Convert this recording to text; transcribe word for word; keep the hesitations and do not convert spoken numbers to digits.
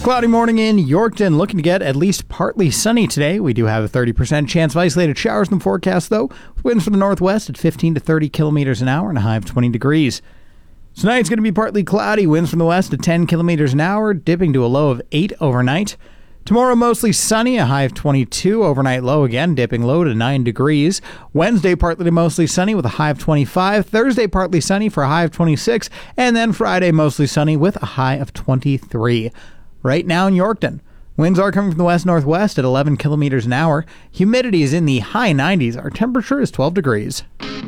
cloudy morning in Yorkton. Looking to get at least partly sunny today. We do have a thirty percent chance of isolated showers in the forecast, though, with winds from the northwest at fifteen to thirty kilometers an hour and a high of twenty degrees. Tonight's going to be partly cloudy. Winds from the west at ten kilometers an hour, dipping to a low of eight overnight. Tomorrow, mostly sunny, a high of twenty-two. Overnight low again, dipping low to nine degrees. Wednesday, partly to mostly sunny with a high of twenty-five. Thursday, partly sunny for a high of twenty-six. And then Friday, mostly sunny with a high of twenty-three. Right now in Yorkton, winds are coming from the west-northwest at eleven kilometers an hour. Humidity is in the high nineties. Our temperature is twelve degrees.